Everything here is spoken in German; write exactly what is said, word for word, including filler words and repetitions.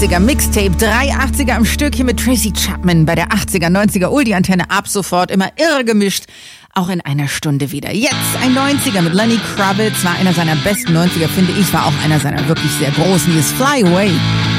achtziger Mixtape, drei achtziger am Stück hier mit Tracy Chapman bei der achtziger, neunziger Oldie-Antenne ab sofort immer irre gemischt. Auch in einer Stunde wieder. Jetzt ein neunziger mit Lenny Kravitz, war einer seiner besten neunziger, finde ich, war auch einer seiner wirklich sehr großen. Hier ist Fly Away.